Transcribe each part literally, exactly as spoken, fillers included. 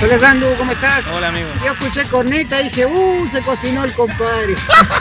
Hola Sandu, ¿cómo estás? Hola amigo. Yo escuché corneta y dije, uh, se cocinó el compadre.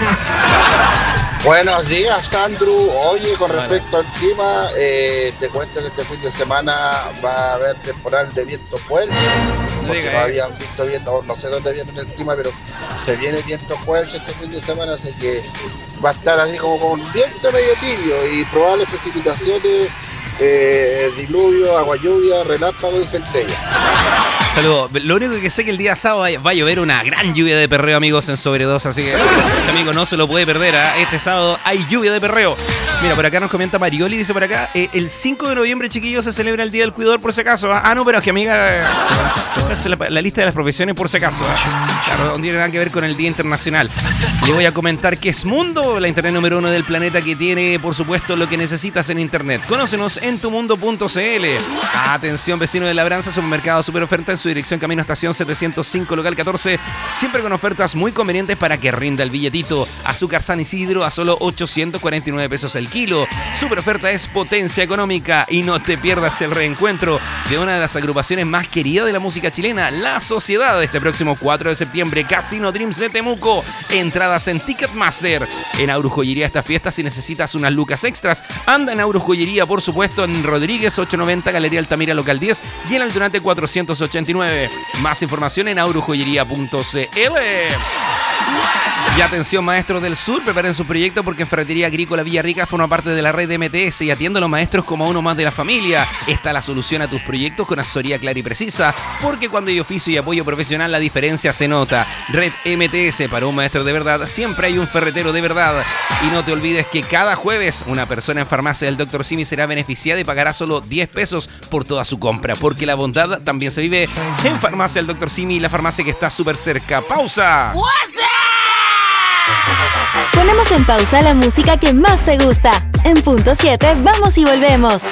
Buenos días, Sandro. Oye, con respecto al clima, eh, te cuento que este fin de semana va a haber temporal de viento fuerte. Porque no habían visto viento, no sé dónde viene el clima, pero se viene viento fuerte este fin de semana, así que va a estar así como con viento medio tibio y probables precipitaciones, eh, diluvio, agua lluvia, relámpago y centella. Saludos. Lo único que sé que el día sábado va a llover una gran lluvia de perreo, amigos, en Sobredosa. Así que, este amigo no se lo puede perder. ¿eh? Este sábado hay lluvia de perreo. Mira, por acá nos comenta Marioli, dice por acá, eh, el cinco de noviembre, chiquillos, se celebra el Día del Cuidador, por si acaso. Ah, no, pero es que, amiga, esta es la, la lista de las profesiones, por si acaso. ¿eh? Claro, no tiene nada que ver con el Día Internacional. Le voy a comentar que es Mundo, la internet número uno del planeta que tiene, por supuesto, lo que necesitas en internet. Conócenos en tu mundo punto c l. Atención, vecino de Labranza, supermercado super oferta en su dirección Camino Estación setecientos cinco, local catorce, siempre con ofertas muy convenientes para que rinda el billetito. Azúcar San Isidro a solo ochocientos cuarenta y nueve pesos el kilo. Super oferta es potencia económica y no te pierdas el reencuentro de una de las agrupaciones más queridas de la música chilena, La Sociedad, este próximo cuatro de septiembre, Casino Dreams de Temuco. Entradas en Ticketmaster. En Aurojoyería esta fiesta, si necesitas unas lucas extras, anda en Aurojoyería, por supuesto, en Rodríguez ochocientos noventa, Galería Altamira, local diez, y en Aldunate cuatrocientos ochenta y nueve. Más información en aurojoyería punto c l. Y atención, maestros del sur, preparen su proyecto porque en Ferretería Agrícola Villarrica forma parte de la red de M T S y atiende a los maestros como a uno más de la familia. Está la solución a tus proyectos con asesoría clara y precisa, porque cuando hay oficio y apoyo profesional la diferencia se nota. Red M T S, para un maestro de verdad siempre hay un ferretero de verdad. Y no te olvides que cada jueves una persona en farmacia del doctor Simi será beneficiada y pagará solo diez pesos por toda su compra, porque la bondad también se vive en farmacia del doctor Simi, la farmacia que está súper cerca. ¡Pausa! Ponemos en pausa la música que más te gusta. En punto siete, vamos y volvemos.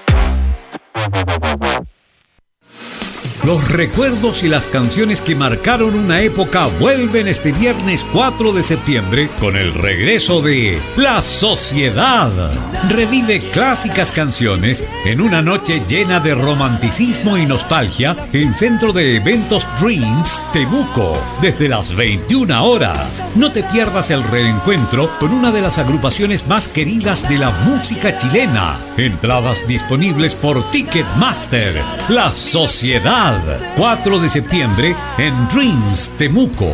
Los recuerdos y las canciones que marcaron una época vuelven este viernes cuatro de septiembre con el regreso de La Sociedad. Revive clásicas canciones en una noche llena de romanticismo y nostalgia en Centro de Eventos Dreams, Temuco, desde las veintiuna horas. No te pierdas el reencuentro con una de las agrupaciones más queridas de la música chilena. Entradas disponibles por Ticketmaster. La Sociedad. cuatro de septiembre en Dreams, Temuco.